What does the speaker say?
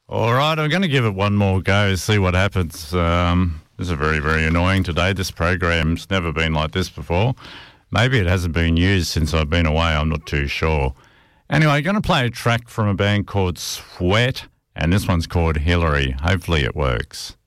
All right, I'm going to give it one more go, see what happens. This is very, very annoying today. This program's never been like this before. Maybe it hasn't been used since I've been away. I'm not too sure. Anyway, I'm going to play a track from a band called Sweat, and this one's called Hillary. Hopefully it works.